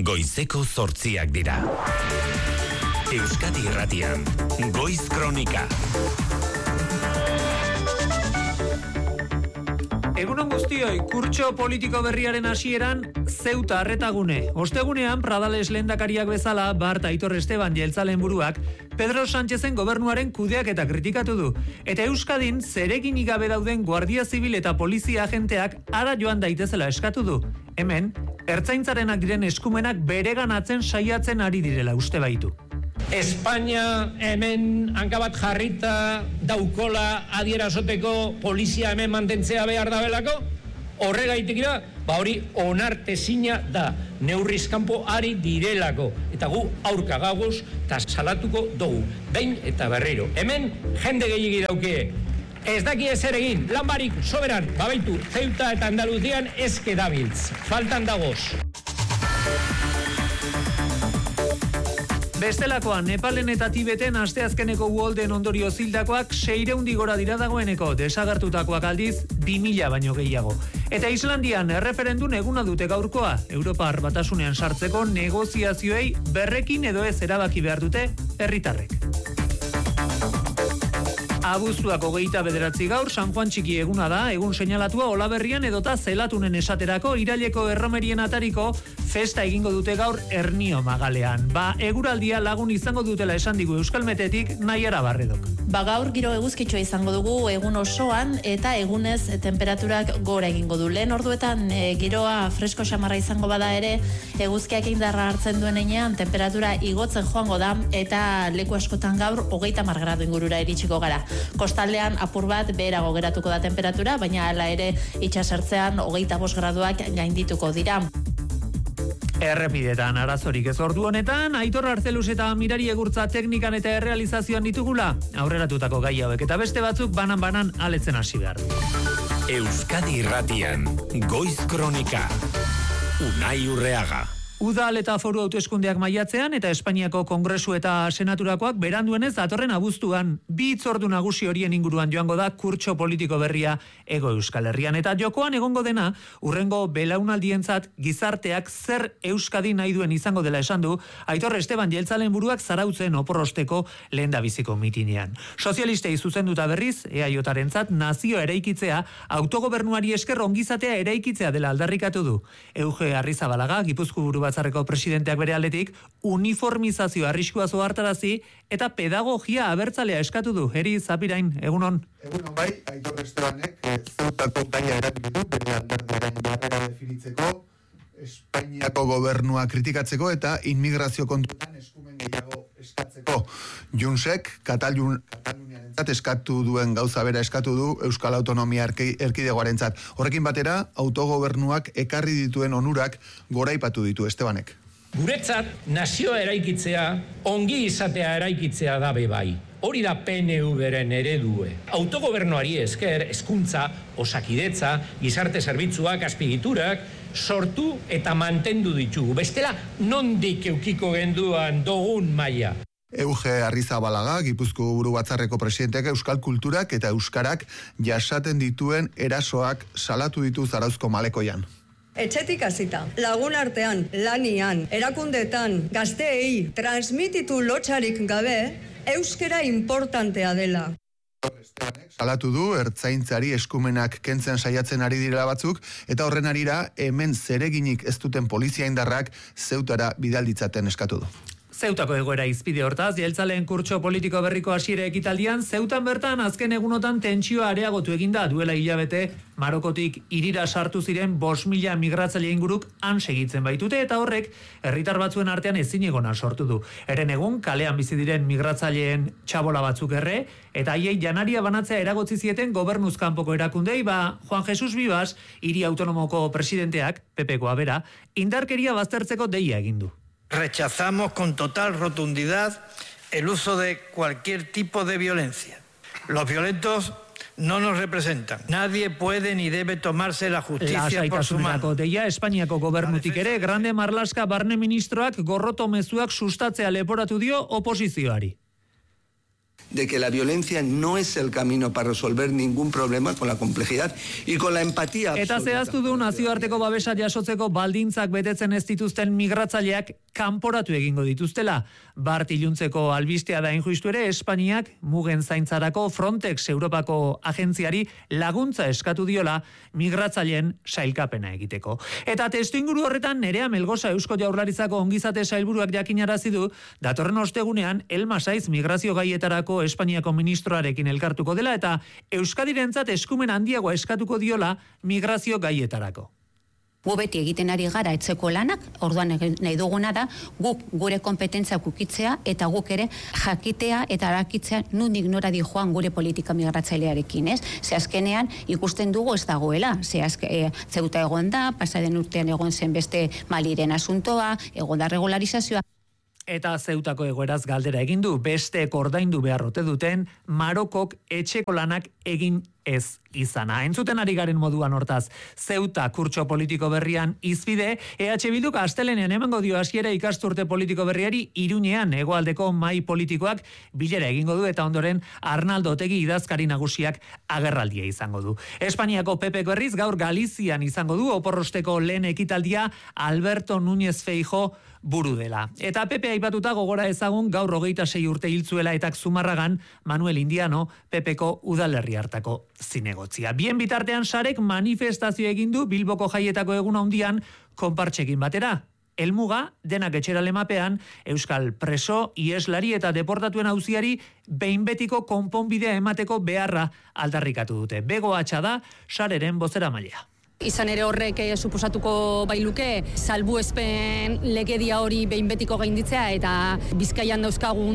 goizeko 8 dira. Euskadi Irratian, Goiz Kronika. Egunon guztioi, kurtso politiko berriaren hasieran Zeuta arretagune. Ostegunean, Pradales lehendakariak bezala, Bart Aitor Esteban jeltzaleen buruak, Pedro Sánchezen gobernuaren kudeaketa kritikatu du. Eta Euskadin, zereginik gabe dauden Guardia Zibil eta Polizia agenteak ara joan daitezela eskatu du. Hemen, ertzaintzarenak diren eskumenak bereganatzen saiatzen ari direla uste baitu. Espainia hemen hankabat jarrita daukola adierazoteko polizia hemen mantentzea behar dabelako, horregaitik da, hori onartezina da, neurriz kanpo ari direlako, eta gu aurka gagoz eta salatuko dugu, behin eta berriro. Hemen jende gehiagi dauke, ez daki ezer egin, lan barik soberan, babaitu, Ceuta eta Andaluzian ezke dabiltz, faltan dagoz. Bestelakoan, Nepalen eta Tibeten asteazkeneko uholden ondorio zildakoak 600 gora dira dagoeneko, desagertutakoak aldiz 2000 baino gehiago. Eta Islandian erreferendum eguna dute gaurkoa, Europar Batasunean sartzeko negoziazioei berrekin edo ez erabaki behar dute herritarrek. Abuztuak 29 gaur, San Juan Txiki eguna da, egun seinalatua Olaberrian edota Zelatunen esaterako iraileko erromerien atariko festa egingo dute gaur Hernio Magalean. Eguraldia lagun izango dutela esan digu Euskalmetetik Naiara Barredok. Gaur giro eguzkitsua izango dugu egun osoan eta egunez temperaturak gora egingo du. Lehen orduetan giroa fresko xamarra izango bada ere, eguzkiak indarra hartzen duen heinean temperatura igotzen joango da eta leku askotan gaur 30 gradu ingurura iritsiko gara. Kostaldean apur bat beherago geratuko da temperatura, baina hala ere itsasertzean 25 graduak gaindituko dira. Errepidetan arazorik ez ordu honetan, Aitor Arzeluz eta Mirari Egurtza teknikan eta errealizazioan ditugula, aurreratutako gai hauek eta beste batzuk banan-banan aletzen hasi behar. Euskadi Irratian, Goiz Kronika. Unai Urreaga. Udal eta foru hauteskundeak maiatzean eta Espainiako Kongresu eta Senaturakoak beranduenez datorren abuztuan, 2 hitzordu nagusi horien inguruan joango da kurtso politiko berria Hego Euskal Herrian. Eta jokoan egongo dena, urrengo belaunaldientzat gizarteak zer Euskadi nahi duen izango dela esan du, Aitor Esteban jeltzaleen buruak Zarautzen oporrosteko lehendabiziko mitinean. Sozialistei zuzenduta berriz, EAJarentzat nazio eraikitzea, autogobernuari esker ongizatea eraikitzea dela aldarrikatu du. Euge Arrizabalaga, Gipuzkoa Buru Batzarreko presidenteak bere aldetik, uniformizazio arriskua zohartarazi eta pedagogia abertzalea eskatu du. Eri Zapirain, egunon. Egunon bai, Aitor Estebanek Zeutako gaia erabilitu, bere alderdiaren jarrera definitzeko, Espainiako gobernua kritikatzeko eta inmigrazio kontuetan eskumen gehiago eskatzeko. Junsek, Kataluniarentzat eskatu duen gauza bera eskatu du Euskal Autonomia Erkidegoarentzat. Horrekin batera, autogobernuak ekarri dituen onurak goraipatu ditu Estebanek. Guretzat, nazioa eraikitzea, ongi izatea eraikitzea da bai. Hori da PNV-ren eredue. Autogobernuari esker, hezkuntza, osakidetza, gizarte zerbitzuak, azpigiturak, sortu eta mantendu ditugu. Bestela, nondik eukiko genduan dogun maila. Euge Arrizabalaga, Gipuzkoa Buru Batzarreko presidenteak euskal kulturak eta euskarak jasaten dituen erasoak salatu ditu Zarauzko Malekoian. Etxetik hasita, lagun artean, lanian, erakundeetan, gazteei transmititu lotxarik gabe, euskera importantea dela. Salatu du, ertzaintzari eskumenak kentzen saiatzen ari direla batzuk, eta horren arira hemen zereginik ez duten polizia indarrak Zeutara bidalditzaten eskatu du. Zeutako egoera izpide hortaz, jeltzaleen kurtso politiko berriko hasiera ekitaldian, Zeutan bertan azken egunotan tentsioa areagotu eginda duela hilabete, Marokotik hirira sartu ziren 5.000 migratzaile inguruk han segitzen baitute eta horrek herritar batzuen artean ezinegona sortu du. Eren egun kalean bizi diren migratzaileen txabola batzuk erre eta haiei janaria banatzea eragotzi zieten gobernuz kanpoko erakundei, Juan Jesus Vivas, hiri autonomoko presidenteak, PPkoa bera, indarkeria baztertzeko deia egin du. Rechazamos con total rotundidad el uso de cualquier tipo de violencia. Los violentos no nos representan. Nadie puede ni debe tomarse la justicia por su mano. Deia Espainiako gobernutik ere, Grande Marlaska barne ministroak gorroto mezuak sustatzea leporatu dio oposizioari. de que la violencia no es el camino para resolver ningún problema, con la complejidad y con la empatía absoluta. Eta zehaztu du nazioarteko babesa jasotzeko baldintzak betetzen ez dituzten migratzaileak kanporatu egingo dituztela. Bart iluntzeko albistea da injustu ere, Espainiak mugen zaintzarako Frontex Europako agentziari laguntza eskatu diola migratzaileen sailkapena egiteko. Eta testuinguru horretan Nerea Melgosa Eusko Jaurlaritzako ongizate sailburuak jakinarazi du, datorren ostegunean Elma Saiz migrazio gaietarako Espainiako ministroarekin elkartuko dela eta Euskadirentzat eskumen handiagoa eskatuko diola migrazio gaietarako. Gu beti egiten ari gara etxeko lanak, orduan nahi duguna da, guk gure kompetentziak ukitzea eta guk ere jakitea eta arakitzea nondik nora di joan gure politika migratzailearekin, ez? Ze azkenean ikusten dugu ez dagoela, Zeuta egon da, pasaden urtean egon zen beste Maliren asuntoa, egon da regularizazioa. Eta Zeutako egoeraz galdera egin du, beste ordaindu beharrote duten Marokok etxeko lanak egin ez izana. Entzuten ari garen moduan hortaz, Zeuta kurtso politiko berrian izbide, EH Bilduk astelenean emango dio hasiera ikasturte politiko berriari Iruñean hegoaldeko mahai politikoak bilera egingo du eta ondoren Arnaldo Otegi idazkari nagusiak agerraldia izango du. Espainiako PP berriz gaur Galizian izango du oporrosteko lehen ekitaldia Alberto Núñez Feijóo buru dela. Eta PP aipatuta gogora ezagun gaur 26 urte hiltzuela eta Zumarragan Manuel Indiano PPko udalerri hartako zinegotzia. Bien bitartean sarek manifestazio egin du Bilboko jaietako egun handian konpartxekin batera. Helmuga denak etxera lemapean euskal preso, ieslari eta deportatuen auziari behin betiko konponbidea emateko beharra aldarrikatu dute. Bego atxa da sareren bozeramailea. Izan ere horrek suposatuko bailuke salbuespen legedia hori behin betiko gainditzea eta Bizkaian dauzkagun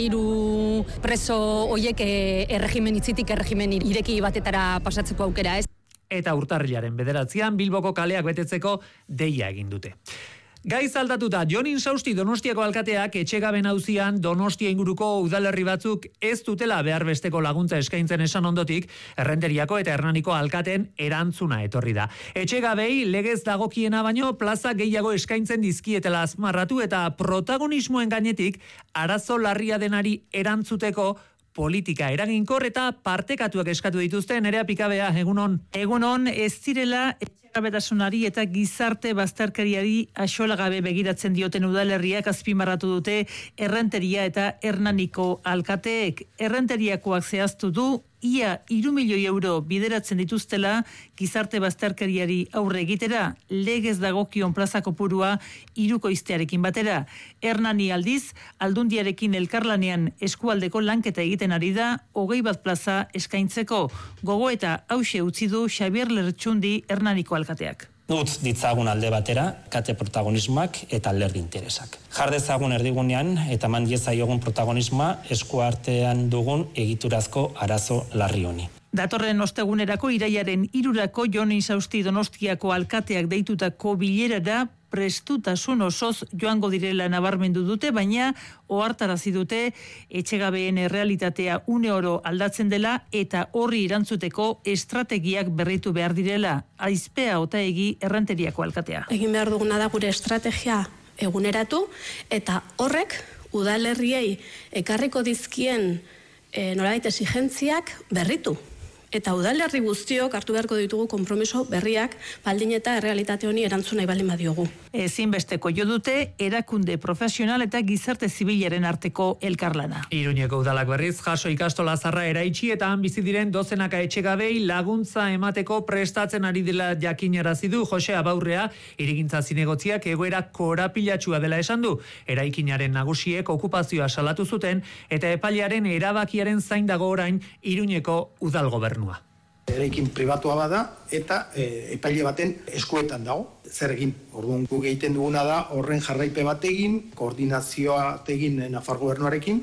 23 preso hoiek erregimen itzitik erregimen ireki batetara pasatzeko aukera, ez? Eta urtarrilaren 9an Bilboko kaleak betetzeko deia egin dute. Gaiz aldatuta, Jon Insausti Donostiako alkateak etxegaben auzian Donostia inguruko udalerri batzuk ez dutela behar besteko laguntza eskaintzen esan ondotik, Errenteriako eta Hernaniko alkaten erantzuna etorri da. Etxegabei legez dagokiena baino plaza gehiago eskaintzen dizkietela azmarratu eta protagonismoen gainetik arazo larria denari erantzuteko politika eraginkor eta partekatuak eskatu dituzte. Nerea Pikabea, egunon. Egunon, ez direla etxegabetasunari eta gizarte bazterkeriari axolagabe begiratzen dioten udalerriak azpimarratu dute Errenteria eta Hernaniko alkateek. Errenteriakoak zehaztu du ia 3 milioi euro bideratzen dituztela gizarte bazterkeriari aurre egitera, legez dagokion plaza kopurua 3 koiztearekin batera. Hernani aldiz, Aldundiarekin elkarlanean eskualdeko lanketa egiten ari da 21 plaza eskaintzeko. Gogo eta hause utzi du Xabier Lertxundi Hernaniko alkateak. Utz ditzagun alde batera, kate protagonismoak eta alderdi interesak. Jar dezagun erdigunean eta eman diezaiogun protagonismoa eskuartean dugun egiturazko arazo larri honi. Datorren ostegunerako irailaren 3 Jon Insausti Donostiako alkateak deitutako bilerara prestutasun osoz joango direla nabarmendu dute, baina ohartarazi dute etxegabeen errealitatea une oro aldatzen dela eta horri erantzuteko estrategiak berritu behar direla. Aizpea Otaegi Errenteriako alkatea. Egin behar duguna da gure estrategia eguneratu eta horrek udalerriei ekarriko dizkien nolabait exigentziak berritu. Eta udalerri guztiok hartu beharko ditugu konpromiso berriak baldin eta errealitate honi erantzun nahi baldin badiogu. Ezinbesteko jo dute erakunde profesional eta gizarte zibilaren arteko elkarlana. Iruñeko udalak berriz jaso ikastola zarra eraitsi eta han bizi diren dozenaka etxegabei laguntza emateko prestatzen ari dela jakinarazi du Jose Abaurrea, hirigintza zinegotziak egoera korapilatsua dela esan du. Eraikinaren nagusiek okupazioa salatu zuten eta epailearen erabakiaren zain dago orain Iruñeko udal gobernu. Eraikin pribatua bada eta epaile baten eskuetan dago. Zer egin? Orduan guk egiten duguna da horren jarraipe bat egin, koordinazioa egin Nafar gobernuarekin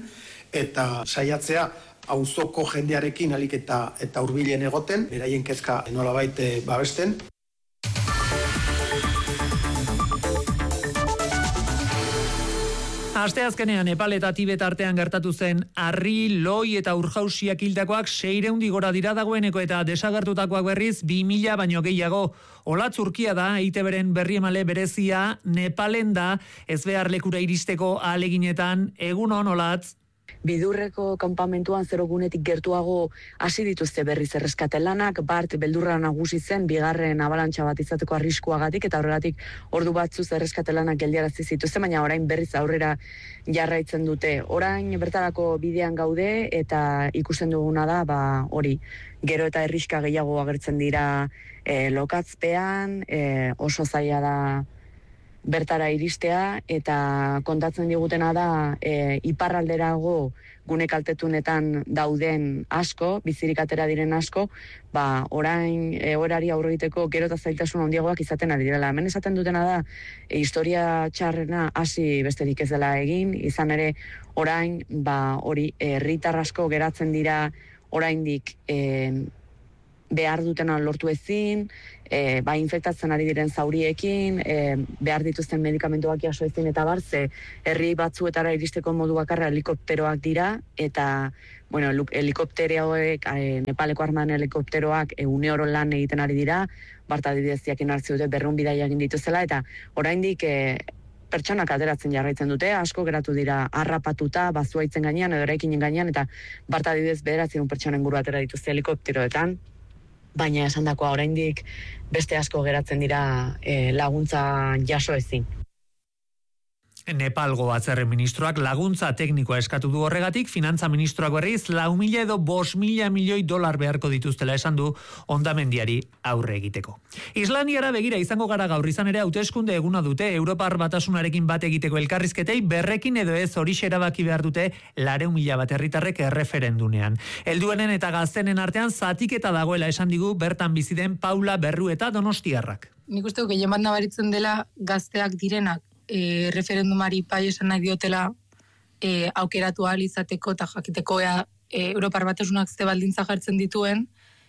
eta saiatzea auzoko jendearekin alik eta hurbilen egoten, beraien kezka nolabait babesten. Asteazkenean Nepal eta Tibet artean gertatu zen Harri, Loi eta Urjausiak hildakoak 600 gora dira dagoeneko eta desagertutakoak berriz 2000 baino gehiago. Olatz Urkia da EITBren berriemale berezia Nepalen da ez behar lekura iristeko ahaleginetan. Egunon, Olatz. Bidurreko kanpamentuan 0 gunetik gertuago hasi dituzte berriz erreskate lanak, bart beldurra nagusi zen bigarren abalantxa bat izateko arriskuagatik eta horregatik ordu batzuz erreskate lanak geldiarazi zituzten, baina orain berriz aurrera jarraitzen dute. Orain bertarako bidean gaude eta ikusten duguna da, hori, gero eta herriska gehiago agertzen dira lokatzpean, oso zaila da bertara iristea, eta kontatzen digutena da iparralderago gune kaltetunetan dauden asko, bizirik atera diren asko, orain horari aurre egiteko gero eta zailtasun handiagoak izaten ari direla. Hemen esaten dutena da, historia txarrena hasi besterik ez dela egin, izan ere orain, hori, herritar asko geratzen dira oraindik behar dutena lortu ezin, infektatzen ari diren zauriekin, behar dituzten medikamentuak jaso ezin eta barze, herri batzuetara iristeko modu bakarra helikopteroak dira, eta, helikopteroek, Nepaleko armadan helikopteroak une oro lan egiten ari dira, barta dibideziakin hartzi dute berrun bidaia egin dituzela, eta oraindik pertsonak ateratzen jarraitzen dute, asko geratu dira harrapatuta, bazuaitzen gainean, edo eraikinen gainean, eta barta dibidez 900 pertsonen inguru atera dituzte helikopteroetan, baina esandakoa oraindik beste asko geratzen dira laguntza jaso ezin. Nepalgo batzarren ministroak laguntza teknikoa eskatu du horregatik, finantza ministroak berriz 4.000 edo 5.000 milioi dolar beharko dituztela esan du hondamendiari aurre egiteko. Islandiara begira izango gara gaur, izan ere hauteskunde eguna dute, Europar Batasunarekin bat egiteko elkarrizketei berrekin edo ez horixe erabaki behar dute 400.000 bat herritarrek erreferendunean. Helduenen eta gaztenen artean zatiketa dagoela esan digu bertan bizi den Paula Berrueta donostiarrak. Nik uste gehien bat nabaritzen dela gazteak direnak referendumari bai esan nahi diotela aukeratu ahal izateko eta jakiteko Europar Batasunak ze baldintza jartzen dituen,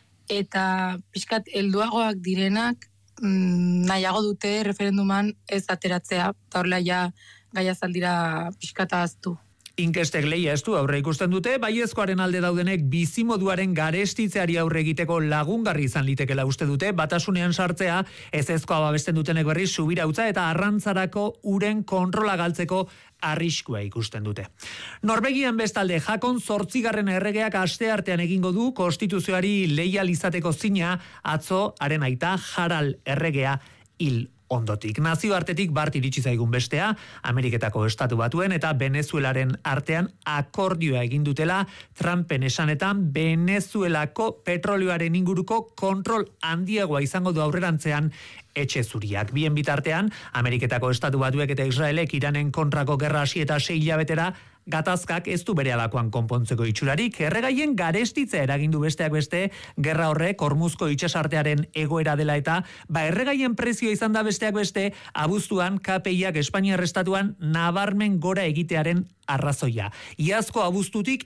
eta pixkat helduagoak direnak nahiago dute referenduman ez ateratzea, eta horrela gaia zaldira pixkata aztu. Inkestek lehia ez du aurre ikusten dute, baiezkoaren alde daudenek bizimoduaren garestitzeari aurre egiteko lagungarri izan litekela uste dute, batasunean sartzea ezezkoa babesten dutenek berriz subirautza eta arrantzarako uren kontrola galtzeko arriskua ikusten dute. Norvegian bestalde Jakon 8. erregeak asteartean egingo du konstituzioari leial izateko zina, atzo haren aita Harald erregea hil ondotik. Nazioartetik bart iritsi zaigun bestea, Ameriketako Estatu Batuen eta Venezuelaren artean akordioa egin dutela, Trumpen esanetan Venezuelako petrolioaren inguruko kontrol handiagoa izango du aurrerantzean etxe zuriak. Bien bitartean, Ameriketako Estatu Batuek eta Israelek Iranen kontrako gerra hasi eta 6 hilabetera gatazkak ez du berehalakoan konpontzeko itxurarik, erregaien garestitza eragindu besteak beste, gerra horrek Hormuzko itsasartearen egoera dela eta, erregaien prezioa izan da besteak beste, abuztuan KPIak Espainiar Estatuan nabarmen gora egitearen arrazoia. Iazko abuztutik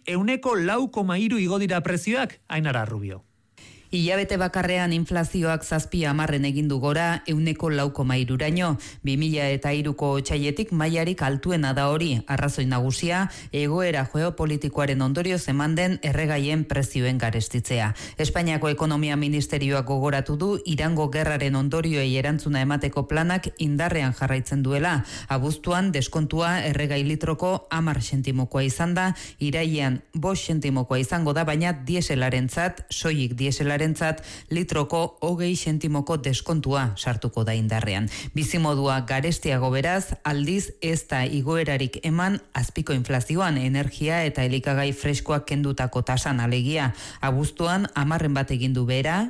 4,3 igo dira prezioak, Ainara Rubio. Hilabete bakarrean inflazioak 7% egin du gora 4,3raino. 2003ko otsailetik mailarik altuena da hori. Arrazoi nagusia egoera geopolitikoaren ondorioz eman den erregaien prezioen garestitzea. Espainiako Ekonomia Ministerioak gogoratu du Irango gerraren ondorioei erantzuna emateko planak indarrean jarraitzen duela. Abuztuan deskontua erregai litroko 10 zentimokoa izan da, irailean 5 zentimokoa izango da, baina dieselarentzat, soilik dieselarentzat litroko 20 zentimoko deskontua sartuko da indarrean. Bizimodua garestiago beraz, aldiz ez da igoerarik eman azpiko inflazioan, energia eta elikagai freskoak kendutako tasan alegia. Abuztuan 10 bat egin du behera,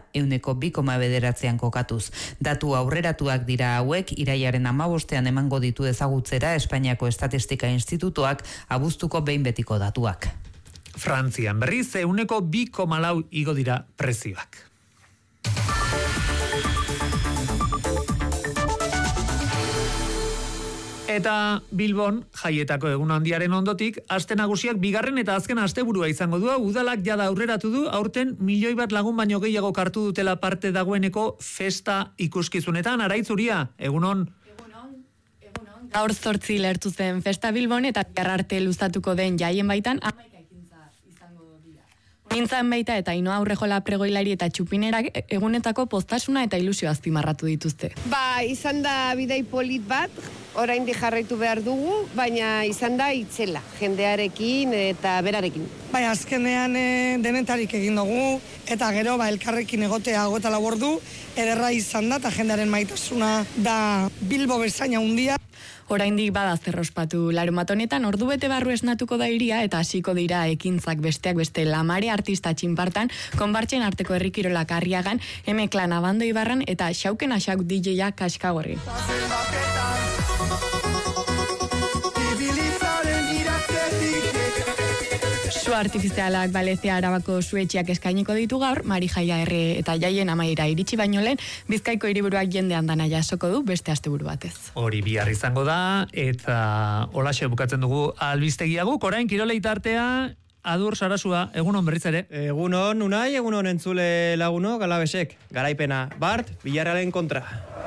2,9 kokatuz. Datu aurreratuak dira hauek, irailaren 15ean emango ditu ezagutzera Espainiako Estatistika Institutuak abuztuko behin betiko datuak. Frantzian berriz 2,4 igo dira prezioak. Eta Bilbon, jaietako egun handiaren ondotik, aste nagusiak bigarren eta azken asteburua izango du, udalak jada aurreratu du, aurten 1 milioi bat lagun baino gehiago kartu dutela parte dagoeneko festa ikuskizunetan. Araitzuria, egunon? Gaur 8 lertu zen festa Bilbon eta bihar arte luzatuko den jaien baitan 11 ekintza izango dira. Nintzen baita eta Inoa Aurrejola pregoilari eta txupinerak egunetako poztasuna eta ilusio azpimarratu dituzte. Izan da bidai polit bat, oraindik jarraitu behar dugu, baina izan da itzela, jendearekin eta berarekin. Bai, azkenean denetarik egin dugu, eta gero elkarrekin egotea gota labordu, ederra izan da, eta jendearen maitasuna da Bilbo bezaina handia. Oraindik bada zer ospatu. Larunbat honetan ordu bete barru esnatuko da hiria eta hasiko dira ekintzak besteak beste Lamare artista txinpartan, konbartzen arteko herrikirolak Arriagan, Emeklan Abando Ibarran eta Xauken Axauk DJ-a Kaskagorri. Su artifizialak Balezia Arabako suetxiak eskainiko ditu gaur, Marijaia erre eta jaien amaiera iritsi baino lehen, Bizkaiko hiriburuak jendean dana jasoko du beste asteburu batez. Hori bihar izango da, eta holaxe bukatzen dugu albistegiagu, orain kiroleita artea, Adur Sarasua, egunon berriz ere. Egunon, Unai, egunon entzule laguno, Galabesek, garaipena, Bart, Villarrealen kontra.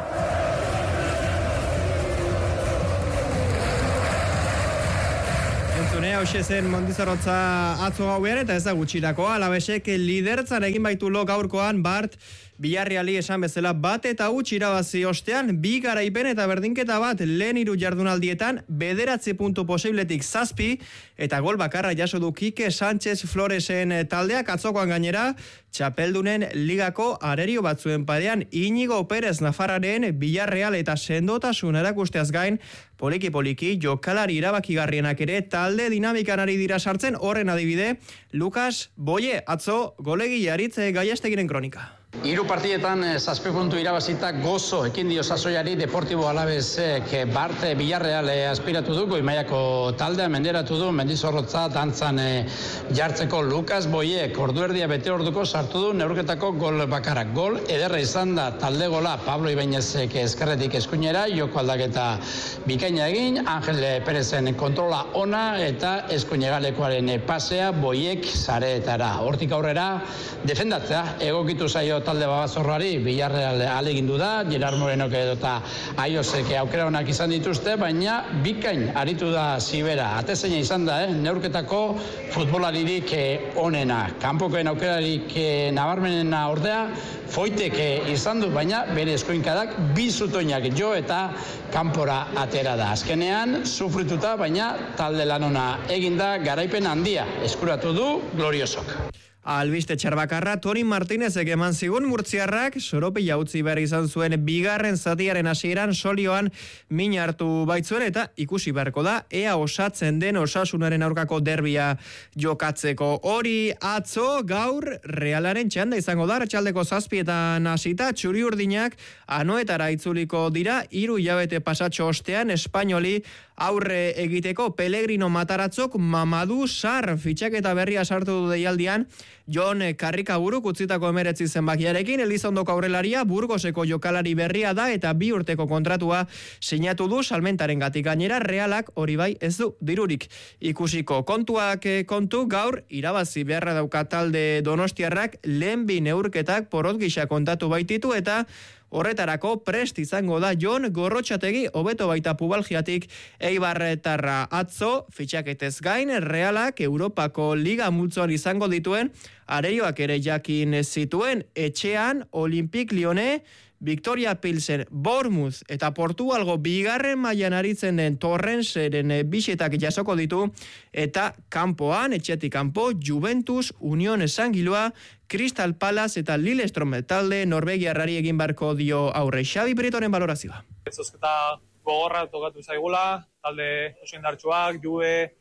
Hauxe zen Mondizarrotza atzo gauean eta ez da gutxirakoa. Alabesek lidertzan egin baitu lo gaurkoan Bart Villarreali esan bezala bat eta huts irabazi ostean, 2 garaipen eta berdinketa bat lehen 3 jardunaldietan 9 puntu posibletik 7 eta gol bakarra jaso du Kike Sánchez Floresen taldeak atzokoan gainera, txapeldunen ligako arerio batzuen parean Íñigo Pérez Nafarraren Villarreal eta sendotasun erakusteaz gain, poliki jokalari erabakigarrienak ere talde dinamikan ari dira sartzen, horren adibide, Lucas Boye atzo golegi aritze Gaiastegiren kronika. 3 partidetan 7 puntu irabazita gozo ekin dio sasoiari Deportibo Alavesek Bart Villarreal aspiratu du, goi mailako taldea menderatu du, Mendizorrotza dantzan jartzeko Lucas Boyek orduerdia bete orduko sartu du neurketako gol bakarrak. Gol ederra izan da talde gola Pablo Ibañezek eskerretik eskuinera, joko aldaketa bikaina egin, Ángel Pérezen kontrola ona eta eskuinegalekoaren pasea Boyek sareetara. Hortik aurrera defendatzea egokitu zaio talde babazorrari, Villarreal alegindu da, Gerard Morenok edota Aiosek aukera onak izan dituzte, baina bikain aritu da Zibera. Atezeina izan da, neurketako futbolaririk onena. Kanpokoen aukerarik nabarmenena ordea, Foitek izan du, baina bere eskuinkadak 2 zutoinak jo eta kanpora atera da. Azkenean, sufrituta, baina talde lanona eginda garaipen handia eskuratu du Gloriosok. Albiste txarbakarra Toni Martinezek eman zigun murtziarrak sorope jautzi behar izan zuen bigarren zatiaren hasieran solioan min hartu baitzuen eta ikusi beharko da ea osatzen den Osasunaren aurkako derbia jokatzeko. Hori atzo gaur Realaren txanda izango da, arratsaldeko 7etan hasita, txuri-urdinak Anoetara itzuliko dira 3 hilabete pasatxo ostean espainoli aurre egiteko. Pellegrino Mataratzok Mamadou Sarr fitxaketa berria sartu du deialdian, Jon Karrikaburuk utzitako 19 zenbakiarekin, Elizondoko aurrelaria Burgoseko jokalari berria da eta 2 urteko kontratua sinatu du salmentaren gatik. Gainera Realak hori bai ez du dirurik ikusiko. Kontuak kontu, gaur irabazi beharra dauka talde donostiarrak, lehen 2 neurketak porrot gisa kontatu baititu eta horretarako prest izango da Jon Gorrotxategi, hobeto baita pubalgiatik Eibarretarra. Atzo, fitxaketez gain, Realak Europako Liga multzoan izango dituen areioak ere jakin zituen. Etxean, Olympique Lyonnais, Victoria Pilsen, Bournemouth eta Portugalgo bigarren mailan aritzen den Torrenseren bisetak jasoko ditu eta kanpoan, etxetik kanpo, Juventus, Union Sangilua, Crystal Palace eta Lillestrøm talde Norvegiarrari egin barko dio aurre. Xabi Britoren balorazioa. Zozketa gogorra tokatu zaigula, talde oso indartsuak, Juve,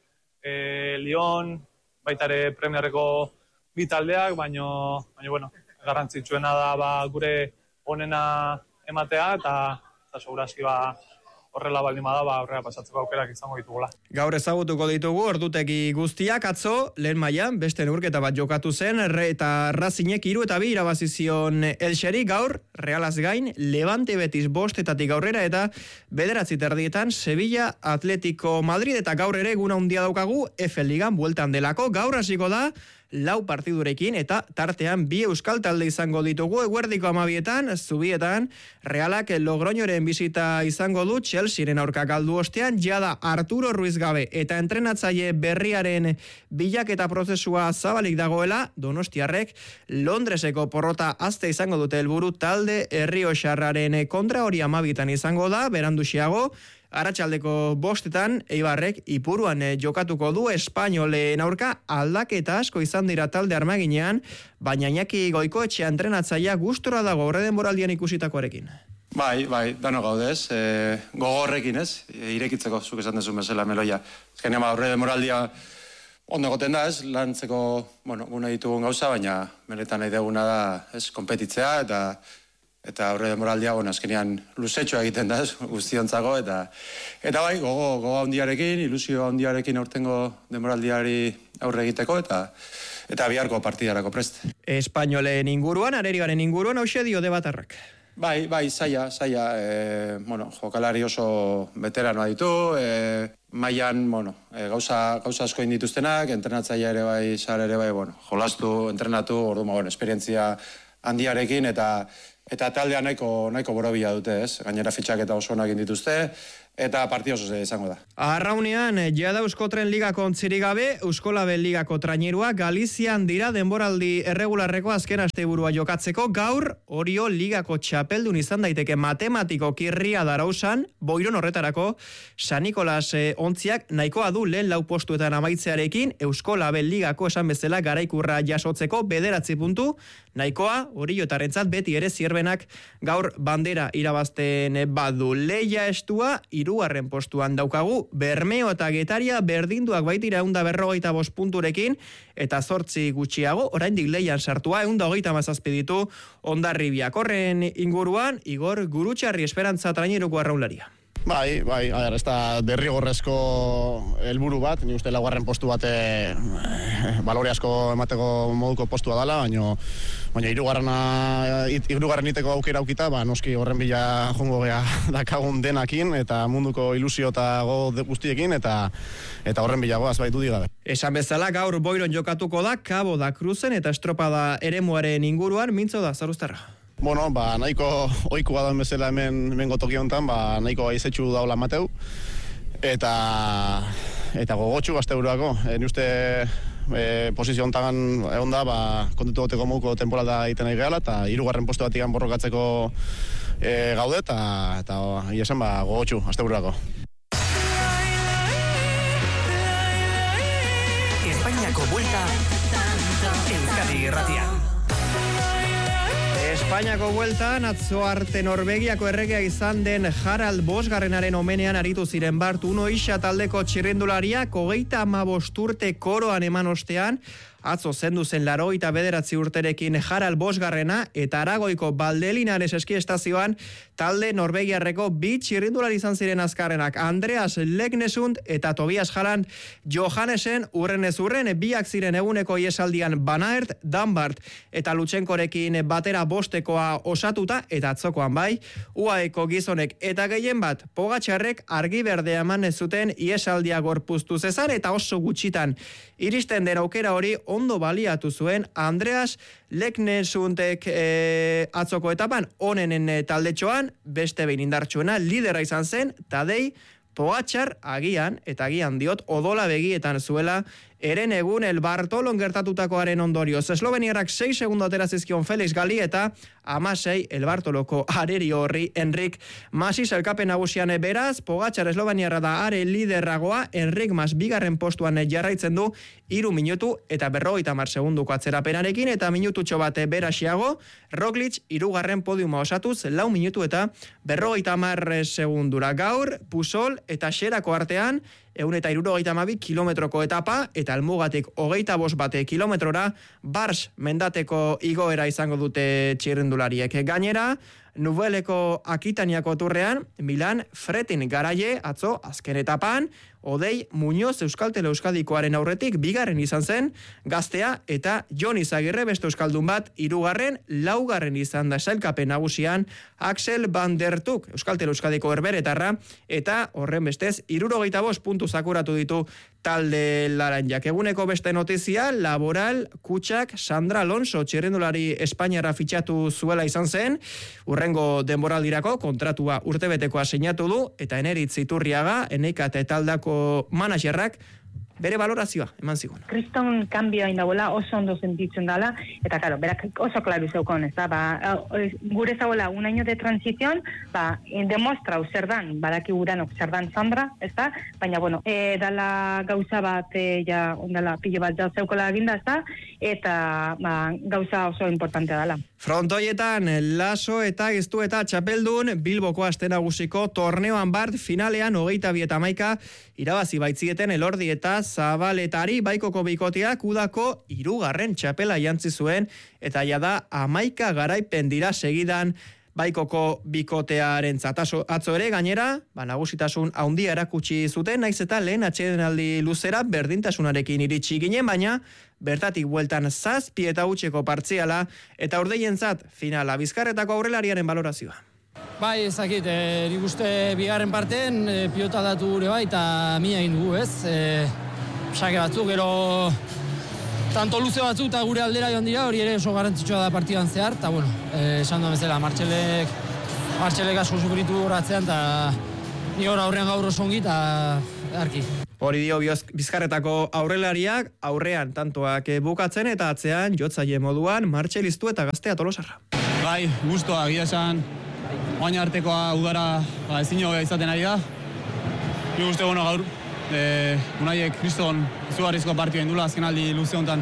Lyon, baitare Premierreko 2 taldeak, baina bueno, garrantzitsuena da gure onena ematea eta segurazki horrela baldin bada aurrera pasatzeko aukerak izango ditugula. Gaur ezagutuko ditugu ordutegi guztiak. Atzo lehen mailan beste neurketa bat jokatu zen eta Razinek 3 eta 2 irabazi zion Elxeri. Gaur Realaz gain Levante Betis 5etatik aurrera eta 9:30 Sevilla Atletico Madrid eta gaur ere eguna handia daukagu F Ligan bueltan delako. Gaur hasiko da 4 partidurekin eta tartean 2 euskal talde izango ditugu. Eguerdiko 12etan, Zubietan, Realak Logroñoren bisita izango du, Chelsearen aurka galdu ostean, jada Arturo Ruiz gabe eta entrenatzaile berriaren bilaketa prozesua zabalik dagoela, Donostiarrek Londreseko porrota azte izango dute helburu talde Errioxarraren kontra, hori 12etan izango da, beranduxiago, Arratsaldeko 5:00 Eibarrek Ipuruan jokatuko du Espainolen aurka. Aldaketa asko izan dira talde armaginean, baina Iñaki Goikoetxea entrenatzailea gustura dago aurre denboraldian ikusitakoarekin. Bai, dano gaudez, gogorrekin ez, irekitzeko, zuk esan dezun bezala meloia. Ezkenean aurre denboraldia ondo goten da ez, lantzeko, gune ditugun gauza, baina benetan nahi deguna da ez, konpetitzea eta aurre denboraldia, azkenean luzetxoa egiten da ez, guztiontzako, eta bai, gogo handiarekin, ilusio handiarekin aurtengo denboraldiari aurre egiteko, eta biharko partidarako prest. Espainolen inguruan, Arerigaren inguruan, hauxe dio debatarrak. Bai, zaila, jokalari oso veteranoa ditu, mailan, gauza asko indituztenak, entrenatzailea ere bai, sar ere bai, jolastu, entrenatu, orduan, esperientzia handiarekin, eta taldea nahiko borobila dute, ez? Gainera fitxaketa oso onak indituzte, eta partida oso izango da. Arraunean, jada Euskotren Ligako ontzirik gabe, Euskolabel Ligako trainerua Galizian dira denboraldi erregularreko azken asteburua jokatzeko. Gaur, Orio Ligako txapeldun izan daiteke matematiko kirria darausan, Boiron horretarako, San Nikolas ontziak nahikoa du lehen 4 postuetan amaitzearekin, Euskolabel Ligako esan bezala garaikurra jasotzeko 9 puntu, nahikoa, Oriotarrentzat beti ere zierbenak gaur bandera irabazten badu. Leia estua, 3. postuan daukagu, Bermeo eta Getaria berdinduak baitira 145 punturekin, eta 8 gutxiago, oraindik leian sartua 137 ditu Hondarribiak. Horren inguruan, Igor Gurutxarri Esperantza traineruko arraunlaria. Bai, ez da derrigorrezko helburu bat, ni uste 4. postu bate balore asko emateko moduko postua dela, baina hirugarren iteko aukera aukita, noski horren bila jongo gea dakagun denakin, eta munduko ilusio eta gogo guztiekin, eta horren bila goaz baitu digabe. Esan bezala gaur Boiron jokatuko da, Cabo da Cruzen eta estropada eremuaren inguruan, mintzo da, Zaruztarra. Nahiko ohikoa da bezala hemen gotoki hontan, nahiko aizetxu daula mateu, eta gogotxu asteburuako. Ni uste posizio hontan egon da, kontentu goteko moduko temporada egiten nahi gehala, eta 3. postu batikan borrokatzeko gaude, eta esan gogotxu asteburuako. Espainiako buelta Euskadi Irratian. Espainiako bueltan, atzo arte Norvegiako erregea izan den Harald Bosgarrenaren omenean aritu ziren Bartuno Ixa taldeko txirrindulariak 35 urte koroan eman ostean, atzo zendu zen 89 urterekin Harald Bosgarrena eta Aragoiko Valdelinares eskiestazioan talde norvegiarreko 2 txirrindulari izan ziren azkarrenak, Andreas Leknesund eta Tobias Harald Johannesen urrenez urren, biak ziren eguneko iesaldian Van Aert, Danbart eta Lutsenkorekin batera 5 osatuta, eta atzokoan bai, UAEko gizonek eta gehien bat Pogačarrek argi berdea eman zuten iesaldia gorpuztu zezan, eta oso gutxitan iristen den aukera hori ondo baliatu zuen Andreas Leknesundek atzoko etapan onenen taldetxoan, beste behin indartsuena, lidera izan zen, Tadej Pogačar agian diot, odola begietan zuela eren egun el Bartolon gertatutakoaren ondorioz. Esloveniarrak 6 segundo atera zizkion Felix Gali eta 16 el Bartoloko areri horri Enrik Mas sailkapen nagusian beraz, Pogačar esloveniarra da are liderragoa, Enrik Mas 2. postuan jarraitzen du 3 minutu eta 50 segunduko atzerapenarekin, eta minututxo bat berasiago, Roglic 3. podiuma osatuz 4 minutu eta 50 segundura. Gaur, Pusol eta Xerako artean, 172 kilometroko etapa, eta almugatik 25 kilometrora, Bars mendateko igoera izango dute txirrindulariek. Gainera, Nubeleko Akitaniako turrean, Milan Fretin garaie, atzo, azken etapan, Odei Muñoz Euskaltel Euskadikoaren aurretik 2. izan zen, gaztea, eta Jon Izagirre beste euskaldun bat, 3., 4. izan da sailkapen nagusian, Axel Van der Tuk, Euskaltel Euskadiko herberetarra, eta horren bestez, 75 puntu zakuratu ditu talde laranjak. Eguneko beste notizia, Laboral Kutxak Sandra Alonso txirrindulari Espainiara fitxatu zuela izan zen, urrengo denboraldirako kontratua urtebetekoa sinatu du, eta Eneritz Iturriaga, Eneikat taldako managerrak bere valorazioa eman zigun. Kriston kanbioa indagoela, oso ondo sentitzen dela, eta claro, berak oso klaru zeukon, ez da, gure zagoela un año de transición, demostrau zer dan, badaki guranok zer dan Sandra, ez da, baina, bueno, dala gauza bat, ja, ondala pilo bat ja zeukola eginda, ez da, eta gauza oso importantea dela. Frontoietan, Laso eta Iztu eta txapeldun, Bilboko aste nagusiko torneoan bart finalean 22-11 irabazi baitzieten Elordi eta Zabaletari baikoko bikoteak udako 3. txapela jantzi zuen eta jada 11 garaipen dira segidan baikoko bikotearentzat. Atzo ere gainera, nagusitasun handia erakutsi zuten, naiz eta lehen atsedenaldi luzera berdintasunarekin iritsi ginen, baina bertatik bueltan 7 eta 8 partziala eta urdeientzat finala. Bizkarretako aurrelariaren valorazioa. Bai, ezakit, nik uste bigarren parten pilota datu gure bai, eta mina egin dugu, ez? Sake batzuk, gero tanto luze batzuk eta gure aldera joan dira, hori ere oso garrantzitsua da partidan zehar, eta bueno, esan da bezala, Martxelek asko sufritu horatzean, eta ni hor aurrean gaur oso ongi, eta arki. Hori dio Bizkarretako aurrelariak, aurrean tantoak bukatzen eta atzean jotzaile moduan Martxel Iztu eta Gaztea Tolosarra. Bai, gustoa, egia esan, baina artekoa udara ezin hobea izaten ari da. Nik uste, bueno, gaur, Unaiek kriston izugarrizko partioa indula azkenaldi luze honetan.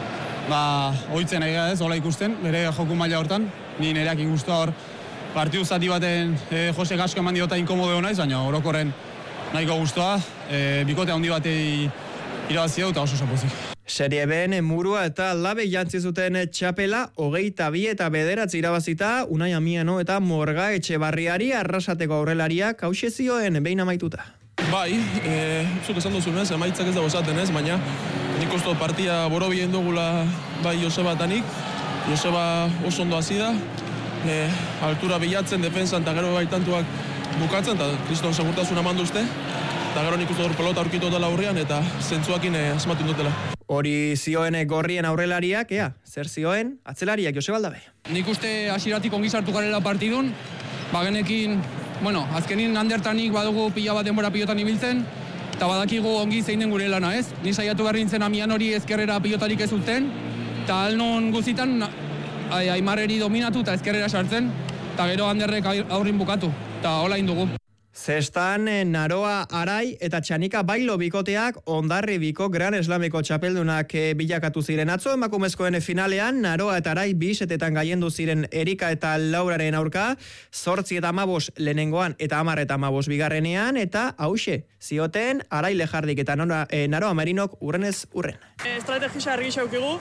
Ohitzen ari da ez, hola ikusten, bere joku maila hortan. Ni nereak ikustu hor, partiu zati baten Josek asko eman diota inkomodeo naiz, baina orokorren nahiko gustoa, bikote handi batei irabazi dut eta oso pozik. Serie B'n Murua eta Labe jantzi zuten txapela 22 eta 9 irabazita Unai Amiano eta Morga Etxebarriari arrasateko aurrelariak hauxe zioen behin amaituta. Bai, zuk esan duzunez, emaitzak ez dago esaten ez, baina nik uste partia borobien dugula bai Joseba eta nik. Joseba oso ondo hasi da, altura bilatzen, defensan eta gero baitantuak bukatzen, eta kriston segurtasuna manduzte. Eta gero nik uste dut pelota aurkitu dela aurrean eta zentzuakin asmatu dutela. Hori zioen gorrien aurrelariak, zer zioen atzelariak Joseba Aldabe. Nik uste hasieratik ongi sartu garela partidun, genekin, azkenin handertanik badugu pila bat denbora pilotan ibiltzen, eta badakigu ongi zein den gure lana, ez? Ni saiatu behar nintzen Amian hori ezkerrera pilotarik ez uzten, eta alnon guzitan Aimarreri dominatu eta ezkerrera sartzen, eta gero handerrek aurrin bukatu, eta hola indugu. Zestan, Naroa Arai eta Txanika Bailo bikoteak Ondarri Biko Gran Eslameko txapeldunak bilakatu ziren atzo emakumezkoen finalean. Naroa eta Arai 2-setetan gaiendu ziren Erika eta Lauraren aurka, 8 eta 15 lehenengoan eta 10 eta 15 bigarrenean, eta hauxe zioten Arai Lejardik eta Naroa Marinok urrenez urren. Estrategisa argi xaukigu,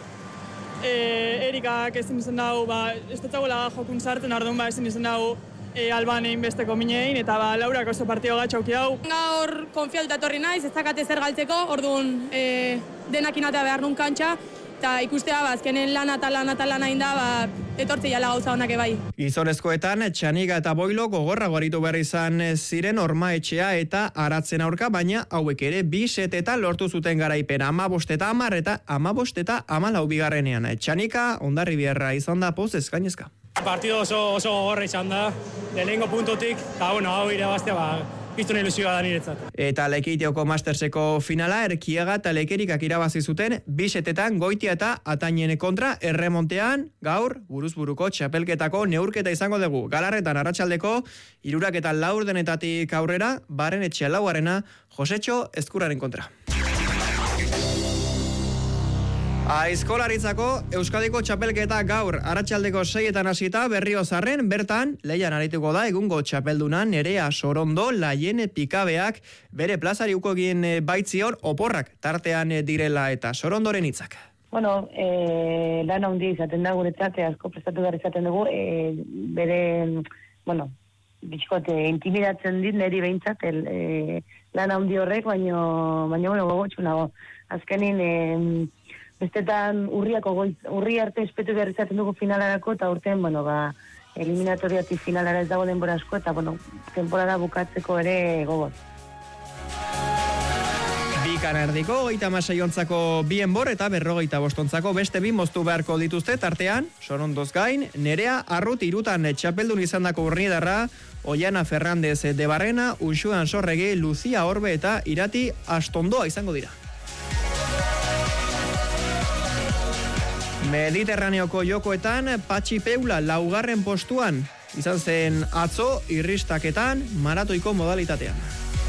Erikak ezin izan dago, ez dutzagoela jokun sartzen ardun, ezin izan dago Alban egin besteko minein, eta Laurak oso partio gatxauki hau. Gaur konfialta etorri naiz, ez dakate zer galtzeko, orduan denak inatea behar nun kantxa, eta ikustea azkenen lana inda, etortzi jala gauza honak ebai. Gizonezkoetan, Txanika eta Boilo gogorra goritu behar izan ziren Orma Etxea eta Aratzen aurka, baina hauek ere 2 setetan lortu zuten garaipen 15 eta 10 eta 15 eta 14 bigarrenean. Txanika, Ondarri Biarra izan da pozez gainezka. Partido oso gogorra izan da, lehenengo puntotik, eta hau irabaztea, piztun ilusioa da niretzat. Eta Lekeitioko Masterseko finala, Erkiaga eta Lekerikak irabazi zuten, 2 setetan Goitia eta Atainen kontra, erremontean, gaur, buruzburuko txapelketako neurketa izango dugu. Galarretan arratsaldeko, 3 eta 4 denetatik aurrera, Barrenetxea Lauarena, Josetxo Ezkurraren kontra. Aizkolaritzako Euskadiko txapelketa gaur arratsaldeko 6etan hasita Berriozarren, bertan leian arituko da egungo txapelduna Nerea Sorondo Laiene Pikabeak bere plazari uko egin baitzion oporrak tartean direla eta Sorondoren hitzak. Bueno, lan handi izaten da guretzat, asko prestatu behar izaten dugu, bere, bitxikote intimidatzen dit neri behintzat lan handi horrek, baina gogotxu nago. Azkenin, bestetan urri arte espetu behar izaten dugu finalarako, eta urten, eliminatoriatik finalara ez dago denbora asko, eta, temporada bukatzeko ere gogoz. Bi kanardiko, 36ontzako bi enbor eta 45ontzako beste bi moztu beharko dituzte, tartean, Sorondoz gain, Nerea Arrut irutan txapeldun izandako urniedarra, Oiana Fernández de Barrena, Uxuan Sorregi, Lucia Orbe eta Irati Astondoa izango dira. Mediterraneoko jokoetan Patxi Peula 4. postuan, izan zen atzo irristaketan maratoiko modalitatean.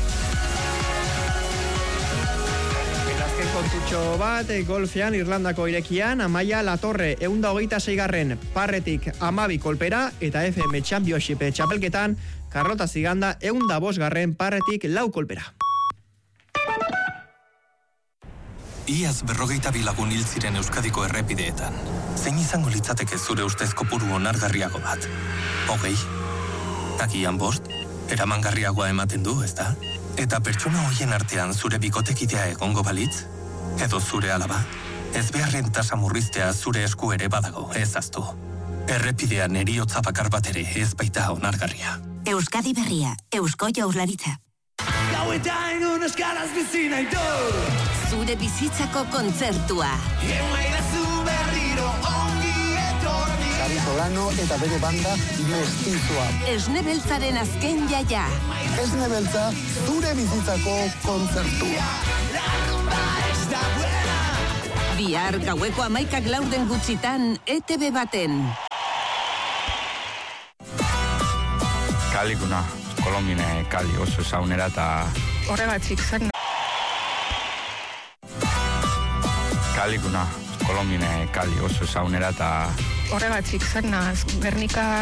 Azken kontutxo bat, golfean Irlandako irekian, Amaia Latorre 126. Parretik 12 kolpera, eta FM Championship txapelketan, Carlota Ziganda 105. Parretik 4 kolpera. Iaz 42 lagun hil ziren Euskadiko errepideetan. Zein izango litzateke zure ustez kopuru onargarriago bat? 20? Agian 5? Eramangarriagoa ematen du, ezta? Eta pertsona hoien artean zure bikotekidea egongo balitz? Edo zure alaba? Ezbeharren tasa murriztea zure esku ere badago, ez aztu. Errepidean heriotza bakar bat ere ez baita onargarria. Euskadi berria, Eusko Jaurlaritza. Gauetan unaskaraz bizi nahi du. Zure bizitzako kontzertua. Emaidazu berriro ongi etorri. Xabi Solano eta bere banda Mestizua. Esne Beltzaren azken jaia. Esne Beltza, zure bizitzako kontzertua. Bihar gaueko 11:04 gutxitan ETV baten. Kalikuna, Kolombine kali oso zaunera eta... Horregatik zen. Kalikuna, Kolombine kali oso zaunera eta... Horregatik zen, Gernika